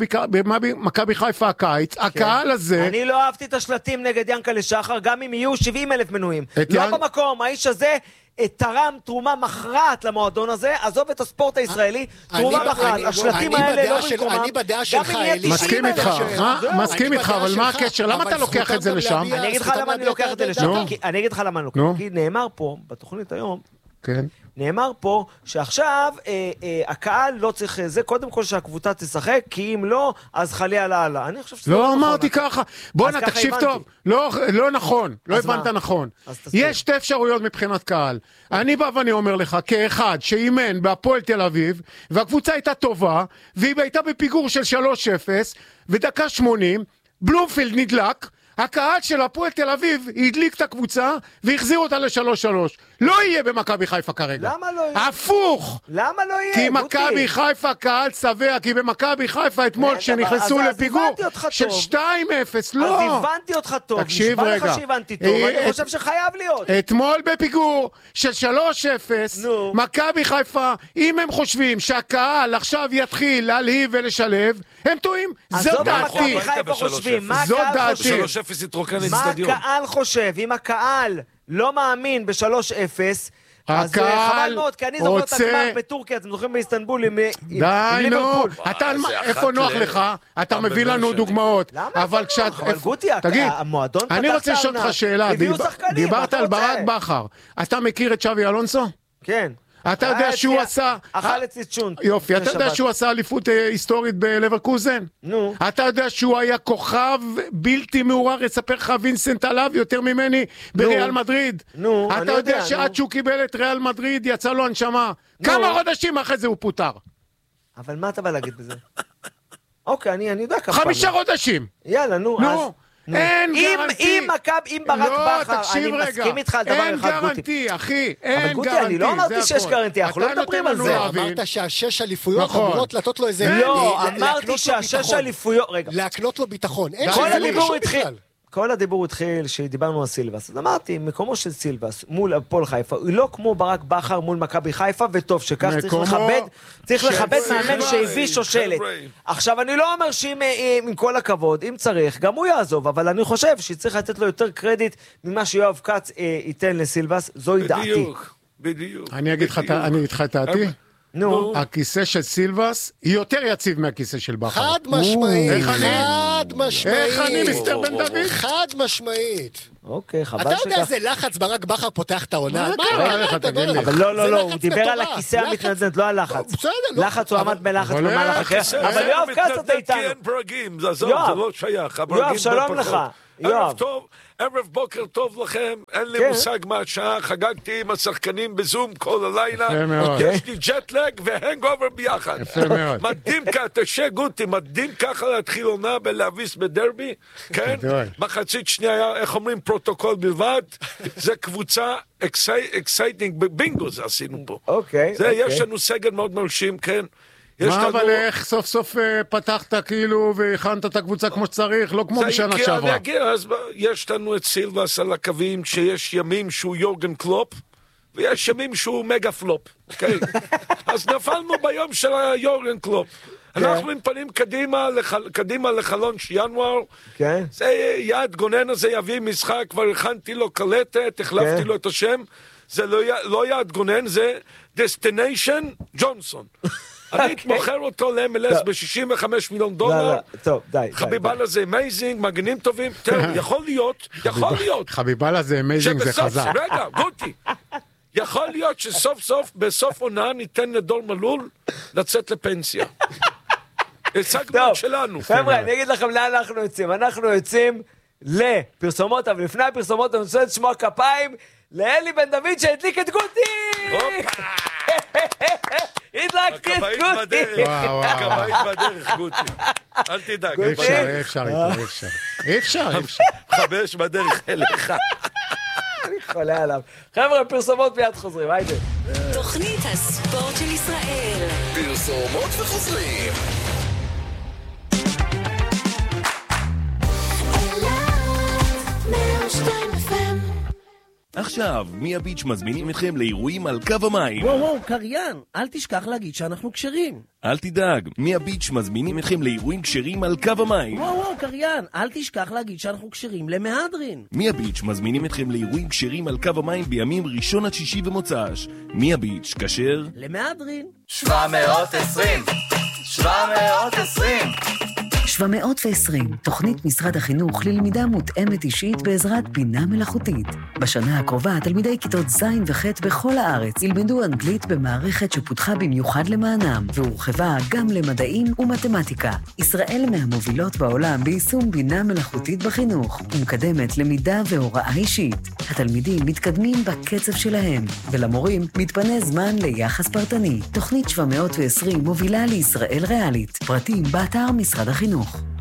S2: במכבי חיפה הקיץ. הקהל הזה...
S4: אני לא אהבתי את השלטים נגד ינקלה שחר, גם אם יהיו שבעים אלף מנויים. לא מקום, האיש הזה תרם תרומה מכרעת למועדון הזה, עזוב את הספורט הישראלי, תרומה מכרעת, השלטים האלה לא במקומם,
S3: אני בדעה שלך,
S2: מסכים איתך, מסכים איתך, אבל מה הקשר? למה אתה לוקח את זה לשם?
S4: אני אגיד לך למה אני לוקח את זה לשם, אני אגיד לך למה אני לוקח, כי נאמר פה, בתוכנית היום,
S2: כן.
S4: נאמר פה שעכשיו אה, אה, הקהל לא צריך זה, קודם כל שהקבוצה תשחק, כי אם לא, אז חלי על העלה. אני חושב שזה
S2: לא,
S4: לא נכון.
S2: לא אמרתי ככה. בוא נה, תקשיב
S4: הבנתי.
S2: טוב. לא, לא נכון, לא הבנת
S4: מה?
S2: נכון. יש שתי אפשרויות מבחינת קהל. אני בא ואני אומר לך, כאחד שאימן בהפועל תל אביב, והקבוצה הייתה טובה, והיא הייתה בפיגור של שלוש אפס, ודקה שמונים, בלומפילד נדלק, הקהל של הפועל תל אביב הדליק את הקבוצה והחזיר אותה לשלוש שלוש. לא יהיה במכבי חיפה כרגע.
S4: למה לא יהיה?
S2: הפוך!
S4: למה לא יהיה?
S2: כי מכבי חיפה קהל צבע, כי במכבי חיפה אתמול כשנכנסו לפיגור של שתיים אפס, לא.
S4: אז הבנתי אותך טוב.
S2: תקשיב רגע.
S4: נשמע לך שהבנתי טוב, אני חושב שחייב להיות.
S2: אתמול בפיגור של שלוש אפס, מכבי חיפה, אם הם חושבים שהקהל עכשיו יתחיל להלהיב ולשלב, הם טועים. זו דעתי. זו דעתי.
S4: מה הקהל חושב? אם הקהל לא מאמין ב-שלוש אפס, אז חבל מאוד, כי אני זוכר את הגמר בטורקיה, אתם זוכרים באיסטנבול עם ליברפול.
S2: איפה נוח לך? אתה מביא לנו דוגמאות. אבל כשאת...
S4: אבל גוטי, המועדון פתח
S2: אני רוצה לשאול אותך שאלה, דיברת על ברק בכר. אתה מכיר את שווי אלונסו?
S4: כן.
S2: אתה יודע שהוא עשה...
S4: אכל את ציצ'ון.
S2: יופי, אתה יודע שהוא עשה אליפות היסטורית בלברקוזן?
S4: נו.
S2: אתה יודע שהוא היה כוכב בלתי מעורר, יספר לך וינסנט עליו יותר ממני בריאל מדריד?
S4: נו,
S2: אתה יודע שעד שהוא קיבל את ריאל מדריד יצא לו הנשמה. כמה חודשים אחרי זה הוא פוטר?
S4: אבל מה אתה בא להגיד בזה? אוקיי, אני יודע כמה...
S2: חמישה חודשים.
S4: יאללה, נו, אז...
S2: אין גרנטי.
S4: אם מקב, אם ברק בכר, אני מסכים איתך על דבר אחד, גוטי.
S2: אין גרנטי, אחי, אין גרנטי.
S4: אבל גוטי, אני לא אמרתי שיש גרנטי, אנחנו לא מדברים על זה.
S3: אמרת שהשש אליפויות אמורות לתת לו איזה...
S4: לא, אמרתי שהשש אליפויות... רגע.
S3: להקנות לו ביטחון.
S4: כל הדיבור התחיל. כל הדיבור התחיל שדיברנו על סילבס. אז אמרתי, מקומו של סילבס מול הפועל חיפה, הוא לא כמו ברק בכר מול מכבי חיפה, וטוב שכך צריך לכבד, צריך לכבד מאמן שהביא שושלת. עכשיו, אני לא אומר שאם, עם כל הכבוד, אם צריך, גם הוא יעזוב, אבל אני חושב שצריך לתת לו יותר קרדיט ממה שיואב כץ ייתן לסילבס, זוהי דעתי.
S1: בדיוק, בדיוק.
S2: אני אגיד לך את דעתי?
S4: נו.
S2: הכיסא של סילבס יותר יציב מהכיסא של בכר.
S3: חד משמעית.
S2: איך אני?
S3: חד משמעית.
S2: איך אני, מיסטר בן דוד?
S3: חד משמעית.
S4: אוקיי, חבל
S3: שכך. אתה יודע
S4: שכך.
S3: איזה לחץ ברק בכר פותח את העונה?
S2: מה קרה לך, תגיד לי?
S4: אבל לא, לא, לא, הוא דיבר על הכיסא המתנדנד, לא על לחץ. לחץ הוא עמד בלחץ במהלך אחר. אבל יואב קסטה איתנו.
S1: כי אין ברגים, זה לא שייך.
S4: יואב, שלום לך.
S1: ערב טוב, ערב בוקר טוב לכם, אין לי מושג מה השעה, חגגתי עם השחקנים בזום כל הלילה, יש לי ג'טלג והנגובר ביחד. מדהים ככה, תשע גוטי, מדהים ככה להתחיל עונה בלהביס בדרבי, כן? מחצית שנייה, איך אומרים, פרוטוקול בלבד, זה קבוצה אקסייטינג, בינגו זה עשינו פה.
S4: אוקיי.
S1: יש לנו סגל מאוד מרשים, כן?
S2: מה, אבל איך סוף סוף פתחת כאילו והכנת את הקבוצה כמו שצריך, לא כמו בשנה שעברה.
S1: אז יש לנו את סילבס על הקווים, שיש ימים שהוא יורגן קלופ, ויש ימים שהוא מגה פלופ. אז נפלנו ביום של היורגן קלופ. אנחנו עם פנים קדימה לחלון שינואר, זה יעד גונן הזה יביא משחק, כבר הכנתי לו קלטת, החלפתי לו את השם, זה לא יעד גונן, זה דסטיניישן ג'ונסון. אני מוכר אותו ל-אם אל אס ב-שישים וחמישה מיליון דולר.
S4: טוב, די.
S1: חביבאללה זה אמייזינג, מגנים טובים. תראו, יכול להיות, יכול להיות.
S2: חביבאללה זה אמייזינג, זה חזק.
S1: רגע, גוטי. יכול להיות שסוף סוף, בסוף עונה, ניתן לדור מלול לצאת לפנסיה. השגנו את שלנו.
S4: חבר'ה, אני אגיד לכם לאן אנחנו יוצאים. אנחנו יוצאים לפרסומות, אבל לפני הפרסומות אני רוצה לשמוע כפיים לאלי בן דוד שהדליק את גוטי! הדלקתי את גוטי!
S1: כבאית בדרך, גוטי. אל תדאג.
S2: אי אפשר, אי אפשר, אי אפשר. אי אפשר, אי אפשר.
S1: חבש בדרך אליך.
S4: אני חולה עליו. חבר'ה, פרסומות מיד חוזרים, היידה.
S14: תוכנית הספורט של ישראל.
S15: פרסומות וחוזרים.
S16: עכשיו, מי הביץ' מזמינים אתכם לאירועים על קו המים.
S17: וואו וואו, קריין, אל תשכח להגיד שאנחנו כשרים.
S16: אל תדאג, מי הביץ' מזמינים אתכם לאירועים כשרים על קו המים.
S17: וואו וואו, קריין, אל תשכח להגיד שאנחנו כשרים למהדרין.
S16: מי הביץ' מזמינים אתכם לאירועים כשרים על קו המים בימים ראשון עד שישי ומוצ"ש. מי הביץ' כשר?
S17: למהדרין.
S13: שבע מאות ועשרים שבע מאות ועשרים
S18: שבע מאות ועשרים, תוכנית משרד החינוך ללמידה מותאמת אישית בעזרת בינה מלאכותית. בשנה הקרובה, תלמידי כיתות ז' וח' בכל הארץ ילמדו אנגלית במערכת שפותחה במיוחד למענם, והורחבה גם למדעים ומתמטיקה. ישראל מהמובילות בעולם ביישום בינה מלאכותית בחינוך, ומקדמת למידה והוראה אישית. התלמידים מתקדמים בקצב שלהם, ולמורים מתפנה זמן ליחס פרטני. תוכנית שבע מאות ועשרים מובילה לישראל ריאלית. פרטים באתר משרד החינוך.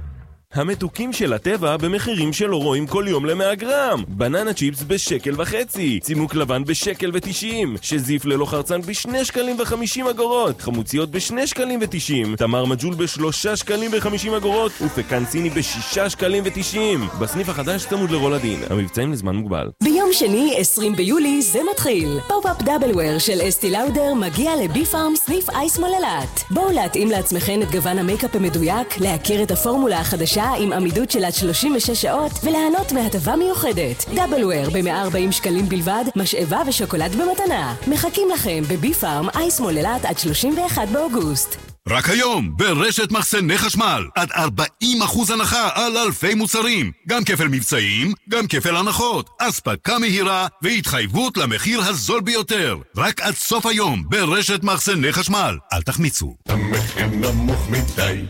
S16: המתוקים של הטבע במחירים שלא רואים כל יום ל-מאה גרם. בננה צ'יפס בשקל וחצי, צימוק לבן בשקל ותשעים, שזיף ללא חרצן בשני שקלים וחמישים אגורות, חמוציות בשני שקלים ותשעים, תמר מג'ול בשלושה שקלים וחמישים אגורות, ופקן סיני בשישה שקלים ותשעים. בסניף החדש צמוד לרולדין, המבצעים לזמן מוגבל.
S14: ביום שני, עשרים ביולי, זה מתחיל. פופ-אפ דאבלוור של אסתי לאודר מגיע לבי פארם סניף אייס מוללת. בואו להתאים לעצמכם את גוון המייקאפ המדויק, להכיר את הפורמולה החדשה עם עמידות של עד שלושים ושש שעות וליהנות מהטבה מיוחדת. דאבלוור ב-מאה וארבעים שקלים בלבד, משאבה ושוקולד במתנה. מחכים לכם בבי פארם אייס מוללת עד שלושים ואחד באוגוסט.
S10: רק היום, ברשת מחסני חשמל, עד ארבעים אחוז הנחה על אלפי מוצרים. גם כפל מבצעים, גם כפל הנחות, אספקה מהירה והתחייבות למחיר הזול ביותר. רק עד סוף היום, ברשת מחסני חשמל. אל תחמיצו.
S11: המחיר נמוך מדי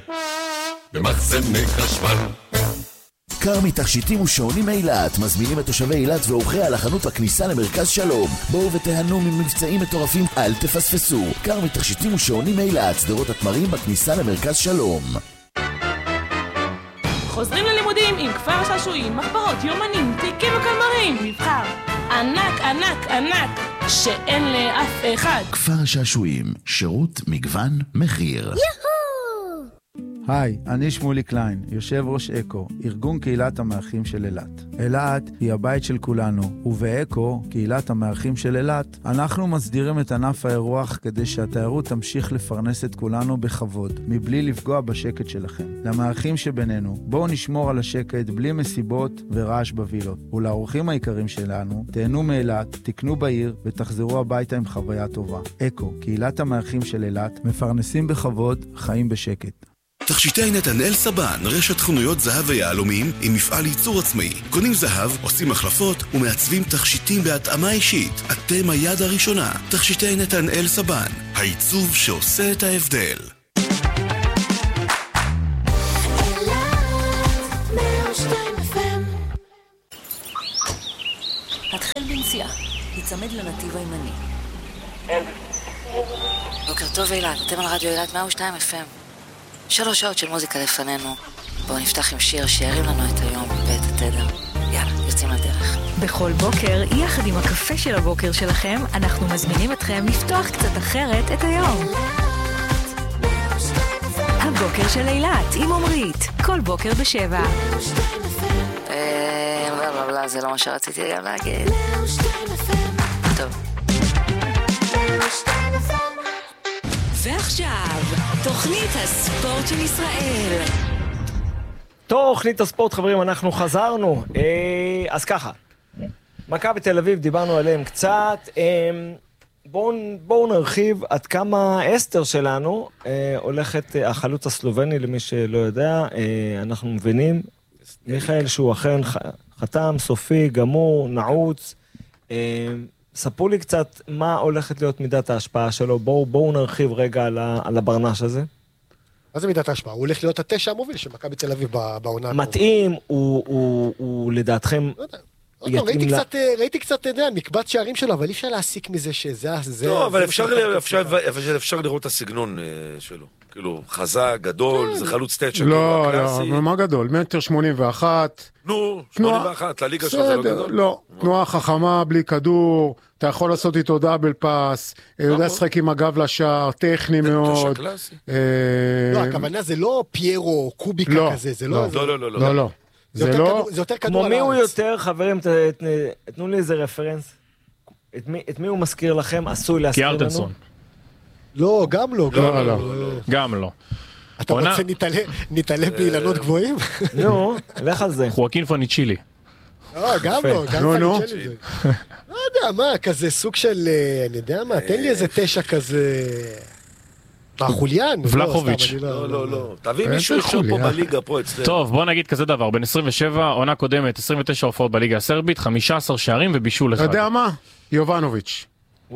S11: במחסני חשמל.
S15: כרמי תכשיטים ושעונים אילת מזמינים את תושבי אילת ואורחיה לחנות הכניסה למרכז שלום. בואו ותיהנו ממבצעים מטורפים, אל תפספסו. כרמי תכשיטים ושעונים אילת, שדרות התמרים בכניסה למרכז שלום.
S12: חוזרים ללימודים עם כפר השעשועים, מחברות, יומנים, תיקים וקלמרים. מבחר ענק ענק ענק שאין לאף אחד.
S15: כפר השעשועים, שירות, מגוון, מחיר.
S12: יהו!
S19: היי, אני שמולי קליין, יושב ראש אקו, ארגון קהילת המארחים של אילת. אילת היא הבית של כולנו, ובאקו, קהילת המארחים של אילת, אנחנו מסדירים את ענף האירוח כדי שהתיירות תמשיך לפרנס את כולנו בכבוד, מבלי לפגוע בשקט שלכם. למארחים שבינינו, בואו נשמור על השקט בלי מסיבות ורעש בווילות. ולאורחים העיקרים שלנו, תהנו מאילת, תקנו בעיר ותחזרו הביתה עם חוויה טובה. אקו, קהילת המארחים של אילת, מפרנסים בכבוד, חיים בשקט.
S7: תכשיטי נתנאל סבן, רשת חנויות זהב ויהלומים עם מפעל ייצור עצמאי. קונים זהב, עושים מחלפות ומעצבים תכשיטים בהתאמה אישית. אתם היד הראשונה. תכשיטי נתנאל סבן, העיצוב שעושה את ההבדל.
S5: התחיל בנסיעה, להיצמד לנתיב הימני. בוקר טוב אילת, אתם על רדיו אילת מאה ושתיים אף אם. שלוש שעות של מוזיקה לפנינו. בואו נפתח עם שיר שירים לנו את היום ואת התדר. יאללה, יוצאים לדרך. בכל בוקר, יחד עם הקפה של הבוקר שלכם, אנחנו מזמינים אתכם לפתוח קצת אחרת את היום. הבוקר של אילת עם עומרית, כל בוקר בשבע. אה, לא, לא, לא, זה לא מה שרציתי גם להגיד. טוב. ועכשיו, תוכנית הספורט של ישראל.
S4: תוכנית הספורט, חברים, אנחנו חזרנו. אה, אז ככה, מכבי תל אביב, דיברנו עליהם קצת. אה, בואו בוא נרחיב עד כמה אסתר שלנו אה, הולכת, אה, החלוץ הסלובני, למי שלא יודע, אה, אנחנו מבינים, מיכאל שהוא אכן חתם, סופי, גמור, נעוץ. אה, ספרו לי קצת מה הולכת להיות מידת ההשפעה שלו. בואו בואו נרחיב רגע על, ה, על הברנש הזה.
S3: מה זה מידת ההשפעה? הוא הולך להיות התשע המוביל של מכבי תל אביב בעונה.
S4: מתאים, הוא, הוא, הוא, הוא לדעתכם...
S3: לא, ראיתי קצת, ראיתי קצת, אתה יודע, מקבץ שערים שלו, אבל אי אפשר להסיק מזה שזה...
S1: לא, אבל אפשר לראות את הסגנון שלו. כאילו, חזק, גדול, זה חלוץ תשע.
S2: לא, לא, מה גדול? מטר שמונים ואחת.
S1: נו, שמונים ואחת, לליגה שלו זה לא גדול.
S2: לא, תנועה חכמה, בלי כדור, אתה יכול לעשות איתו דאבל פאס, יודע לשחק עם הגב לשער, טכני מאוד.
S3: לא, הכוונה זה לא פיירו, קוביקה כזה, זה לא...
S1: לא, לא, לא.
S2: לא, לא. זה לא...
S3: זה יותר כדור על הארץ.
S4: כמו מי הוא יותר, חברים, תנו לי איזה רפרנס. את מי הוא מזכיר לכם? עשוי להזכיר לנו?
S20: קיארטנסון.
S3: לא, גם לא.
S2: לא, לא.
S20: גם לא.
S3: אתה רוצה נתעלה באילנות גבוהים?
S4: נו, לך על זה.
S20: חואקין פוניצ'ילי.
S3: לא, גם לא.
S2: נו, נו.
S3: לא יודע, מה, כזה סוג של, אני יודע מה, תן לי איזה תשע כזה... בחוליין?
S20: ולחוביץ'.
S1: לא, לא, לא. תביא מישהו עכשיו פה בליגה, פה אצלנו.
S20: טוב, בוא נגיד כזה דבר. בין עשרים ושבע, עונה קודמת, עשרים ותשע הופעות בליגה הסרבית, חמישה עשר שערים ובישול אחד.
S2: אתה יודע מה? יובנוביץ'.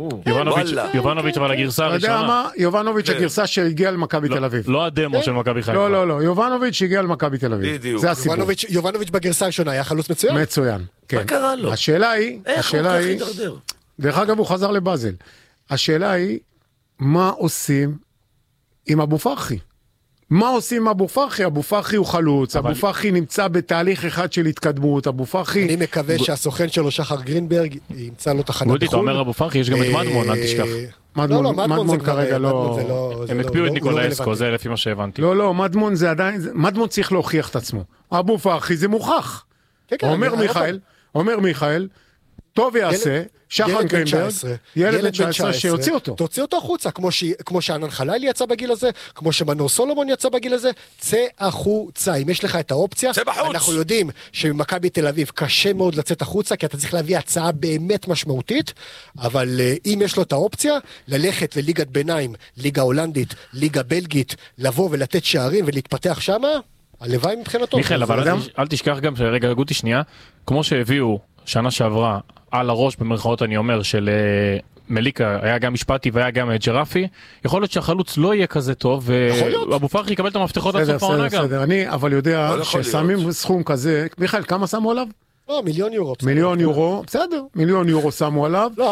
S20: יובנוביץ' אבל הגרסה הראשונה.
S2: אתה יודע מה? יובנוביץ' הגרסה שהגיעה למכבי תל אביב.
S20: לא הדמו של מכבי חיפה.
S2: לא, לא, לא. יובנוביץ' הגיע למכבי תל אביב.
S1: בדיוק.
S2: זה הסיפור.
S3: יובנוביץ' בגרסה הראשונה היה חלוץ מצוין.
S2: מצוין.
S1: מה קרה לו?
S2: השאלה היא, השאלה היא, דרך אגב הוא חזר לבאזל. השאלה היא, מה עושים עם אבו פרחי? מה עושים עם אבו פרחי? אבו פרחי הוא חלוץ, אבו פרחי נמצא בתהליך אחד של התקדמות, אבו פרחי...
S3: אני מקווה שהסוכן שלו, שחר גרינברג, ימצא לו תחנה בחול.
S20: גודי, אתה אומר אבו פרחי, יש גם את מדמון, אל תשכח.
S2: מדמון כרגע לא...
S20: הם הקפיאו את ניקולאי אסקו, זה לפי מה שהבנתי.
S2: לא, לא, מדמון זה עדיין... מדמון צריך להוכיח את עצמו. אבו פרחי זה מוכח. אומר מיכאל, אומר מיכאל, טוב יעשה, שחר גרינברג, ילד בן תשע עשרה שיוציא אותו.
S3: תוציא אותו החוצה, כמו שענן חלילי יצא בגיל הזה, כמו שמנור סולומון יצא בגיל הזה, צא החוצה. אם יש לך את האופציה, אנחנו יודעים שמכבי תל אביב קשה מאוד לצאת החוצה, כי אתה צריך להביא הצעה באמת משמעותית, אבל אם יש לו את האופציה, ללכת לליגת ביניים, ליגה הולנדית, ליגה בלגית, לבוא ולתת שערים ולהתפתח שמה, הלוואי מבחינתו.
S20: מיכאל, אבל אל תשכח גם שרגע, גודי שנייה, כמו שהביאו שנה שעברה על הראש במרכאות אני אומר של מליקה, היה גם משפטי והיה גם ג'רפי, יכול להיות שהחלוץ לא יהיה כזה טוב ואבו פרחי יקבל את המפתחות עד סוף העונה גם.
S2: אני אבל יודע ששמים סכום כזה, מיכאל כמה שמו עליו?
S3: לא, מיליון יורו.
S2: מיליון יורו, בסדר, מיליון יורו שמו עליו.
S3: לא,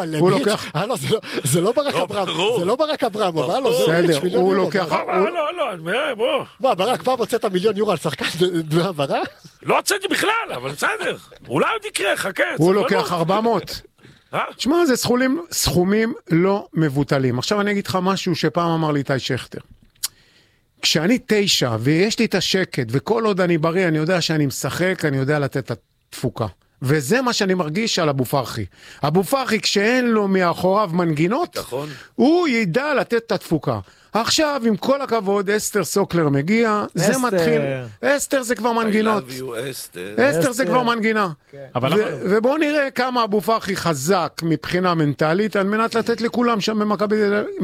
S3: זה לא ברק אברהם, זה לא ברק אברהם,
S2: בסדר, הוא לוקח...
S1: לא, לא, בוא.
S3: מה, ברק פעם הוצאת מיליון יורו על שחקן דמי העברה?
S1: לא הוצאתי בכלל, אבל בסדר. אולי עוד יקרה, חכה.
S2: הוא לוקח ארבע מאות. תשמע, זה סכומים לא מבוטלים. עכשיו אני אגיד לך משהו שפעם אמר לי איתי שכטר. כשאני תשע ויש לי את השקט, וכל עוד אני בריא, אני יודע שאני משחק, אני יודע לתת את התפוקה. וזה מה שאני מרגיש על אבו פרחי. אבו פרחי, כשאין לו מאחוריו מנגינות, נכון. הוא ידע לתת את התפוקה. עכשיו, עם כל הכבוד, אסתר סוקלר מגיע, אסתר. זה מתחיל. אסתר זה כבר מנגינות. I love you, אסתר. אסתר זה כבר מנגינה. Okay. ו- אנחנו... ובואו נראה כמה אבו פרחי חזק מבחינה מנטלית, על מנת לתת לכולם שם במכבי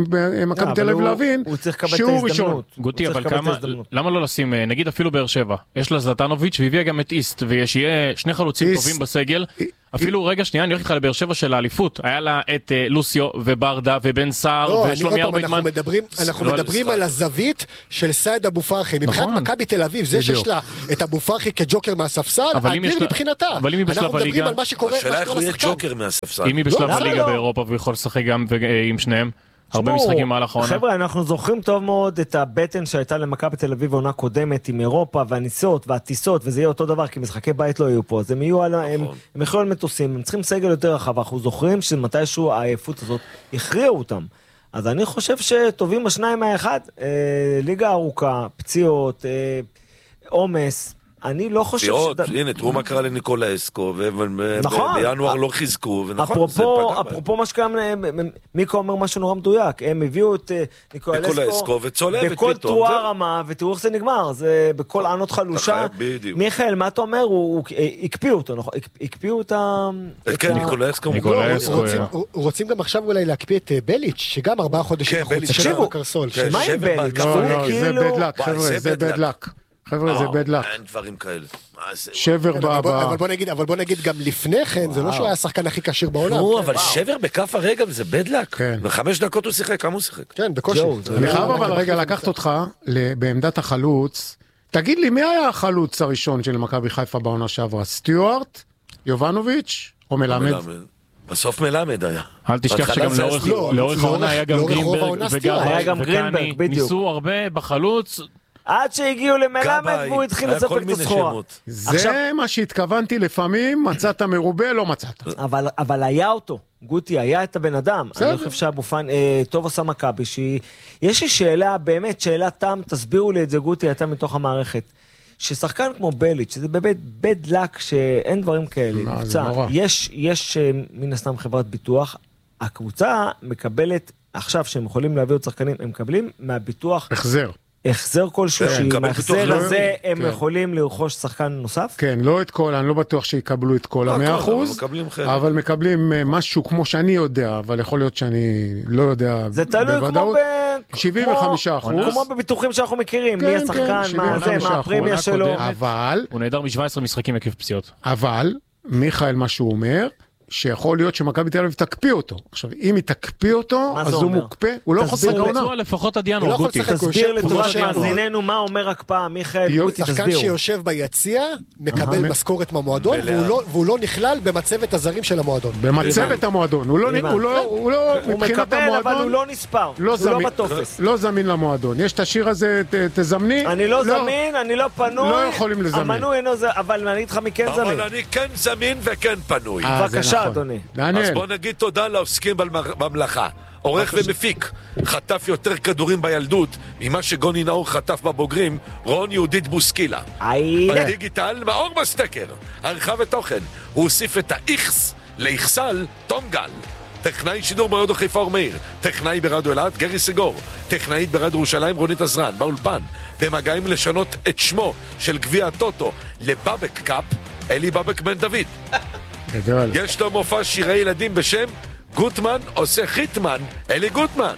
S2: תל אביב להבין שהוא ראשון.
S20: גוטי, אבל כמה, למה לא לשים, נגיד אפילו באר שבע, יש לה זלטנוביץ' והביאה גם את איסט, ויהיה שני חלוצים טובים בסגל, אפילו רגע שנייה, אני הולך איתך לבאר שבע של האליפות, היה לה את לוסיו וברדה ובן סער ושלומי ארבעיטמן.
S3: אנחנו מדברים על הזווית של סייד אבו פרחי, מבחינת מכבי תל אביב, זה שיש לה את אבו פרחי כג'וקר מהספסל, אדיר מבחינתה.
S20: אבל אם היא בשלב הליגה,
S1: השאלה איך הוא יהיה ג'וקר מהספסל.
S20: אם היא בשלב הליגה באירופה ויכול לשחק גם עם שניהם, הרבה משחקים מהלך העונה.
S4: חבר'ה, אנחנו זוכרים טוב מאוד את הבטן שהייתה למכבי תל אביב עונה קודמת עם אירופה והניסות והטיסות, וזה יהיה אותו דבר, כי משחקי בית לא יהיו פה. אז הם יהיו על, הם, הם יכולים מטוסים, הם צריכים סגל יותר רחב. אנחנו זוכרים שמתישהו העייפות הזאת הכריעו אותם. אז אני חושב שטובים השניים מהאחד, אה, ליגה ארוכה, פציעות, אה, עומס, אני לא חושב
S1: פציעות, שד... הנה, תראו מה קרה לניקולה אסקו, ובינואר לא חיזקו, ונכון, זה פגע.
S4: אפרופו מה שקם, מיקו אומר משהו נורא מדויק, הם הביאו את ניקולה אסקו, בכל תרועה רמה, ותראו איך זה נגמר, זה בכל ענות חלושה. מיכאל, מה אתה אומר? הקפיאו אותו, נכון? הקפיאו את ה...
S1: כן, ניקולה אסקו.
S3: רוצים גם עכשיו אולי להקפיא את בליץ', שגם ארבעה חודשים חוץ.
S4: תקשיבו, מה עם בליץ'?
S2: זה בדלק, חבר'ה, זה בדלק. חבר'ה, זה בדלק.
S1: אין דברים כאלה.
S2: שבר באבא.
S3: אבל בוא נגיד גם לפני כן, זה לא שהוא היה השחקן הכי קשיר בעולם.
S1: אבל שבר בכף הרגל זה בדלק. בחמש דקות הוא שיחק, כמה הוא שיחק?
S3: כן, בקושי.
S2: אני חייב אבל רגע לקחת אותך בעמדת החלוץ. תגיד לי, מי היה החלוץ הראשון של מכבי חיפה בעונה שעברה? סטיוארט, יובנוביץ' או מלמד?
S1: בסוף מלמד היה.
S20: אל תשכח שגם לאורך העונה היה גם גרינברג וגרני. ניסו הרבה בחלוץ.
S4: עד שהגיעו למלמד והוא התחיל לספק את הסחורה.
S2: זה מה שהתכוונתי לפעמים, מצאת מרובה, לא מצאת.
S4: אבל היה אותו, גוטי, היה את הבן אדם. אני חושב שהבופן, טוב עושה מכבי, יש לי שאלה, באמת שאלה תם, תסבירו לי את זה גוטי, אתה מתוך המערכת. ששחקן כמו בליץ', שזה באמת בד לק שאין דברים כאלה. יש מן הסתם חברת ביטוח, הקבוצה מקבלת, עכשיו שהם יכולים להביא עוד שחקנים, הם מקבלים מהביטוח...
S2: החזר.
S4: החזר כלשהו, מהחזר הזה הם יכולים לרכוש שחקן נוסף?
S2: כן, לא את כל, אני לא בטוח שיקבלו את כל המאה אחוז, אבל מקבלים משהו כמו שאני יודע, אבל יכול להיות שאני לא יודע בוודאות.
S4: זה תלוי כמו
S2: שבעים וחמישה אחוז.
S4: כמו בביטוחים שאנחנו מכירים, מי השחקן, מה זה, מה הפרימיה שלו.
S2: אבל...
S20: הוא נהדר מ-שבע עשרה משחקים עקב פציעות.
S2: אבל, מיכאל מה שהוא אומר, שיכול להיות שמכבי תל אביב תקפיא אותו. עכשיו, אם היא תקפיא אותו, אז הוא מוקפא, הוא לא יכול לשחק העונה.
S20: לפחות עד ינואר, גוטי.
S4: תסביר לטובת מאזיננו מה אומר הקפאה, מיכאל, גוטי, תסביר.
S3: שחקן שיושב ביציע, מקבל משכורת מהמועדון, והוא לא נכלל במצבת הזרים של המועדון.
S2: במצבת המועדון. הוא לא, מבחינת המועדון,
S4: אבל הוא לא נספר, הוא לא בטופס.
S2: לא זמין למועדון. יש את השיר הזה, תזמני.
S4: אני לא זמין, אני לא פנוי.
S2: לא יכולים לזמין.
S4: המנוי אינו זה, אבל אני איתך מכן זמין.
S1: אבל אני כן זמין וכן פנוי.
S4: בבקשה, אדוני.
S1: אז בוא נגיד תודה לעוסקים במלאכה. עורך ומפיק חטף יותר כדורים בילדות ממה שגוני נאור חטף בבוגרים, רון יהודית בוסקילה. בדיגיטל מאור בסטקר, ערכה ותוכן. הוא הוסיף את האיכס לאיכסל, תום גל. טכנאי שידור ברדיו חיפה אור מאיר, טכנאי ברדיו אלעד גרי סגור, טכנאית ברדיו ירושלים רונית עזרן, באולפן, במגעים לשנות את שמו של גביע הטוטו לבבק קאפ, אלי בבק בן דוד. יש לו מופע שירי ילדים בשם גוטמן עושה חיטמן, אלי גוטמן.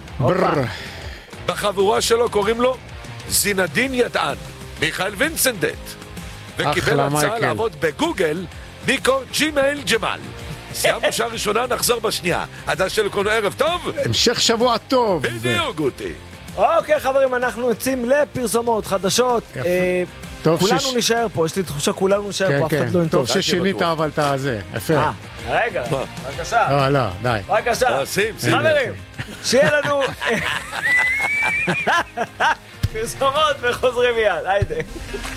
S1: בחבורה שלו קוראים לו זינדין ידען, מיכאל וינסנדט, וקיבל הצעה לעבוד בגוגל, מיקו ג'ימייל ג'מל. סיימנו שעה ראשונה, נחזור בשנייה. עד שלכם ערב טוב,
S2: המשך שבוע טוב.
S1: בדיוק גוטי.
S4: אוקיי חברים, אנחנו יוצאים לפרסומות חדשות. כולנו נשאר פה, יש לי תחושה כולנו נשאר פה, אף אחד לא נטוב.
S2: טוב ששינית אבל את הזה, יפה.
S4: רגע, בבקשה.
S2: לא, לא, די.
S4: בבקשה, חברים, שיהיה לנו פרסומות וחוזרים מיד, היידה.